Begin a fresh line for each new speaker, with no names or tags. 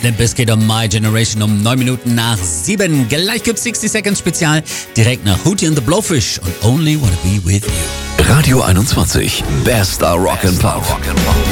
Limp Bizkit und My Generation um 9 Minuten nach 7. Gleich gibt's 60 Seconds Spezial direkt nach Hootie and the Blowfish und Only Wanna Be With You.
Radio 21, bester Rock'n'Pop.